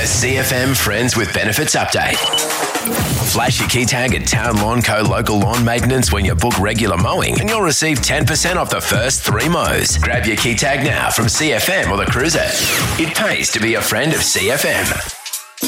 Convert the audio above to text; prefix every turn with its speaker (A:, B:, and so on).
A: CFM Friends with Benefits update. Flash your key tag at Town Lawn Co. Local Lawn Maintenance when you book regular mowing, and you'll receive 10% off the first 3 mows. Grab your key tag now from CFM or the Cruiser. It pays to be a friend of CFM.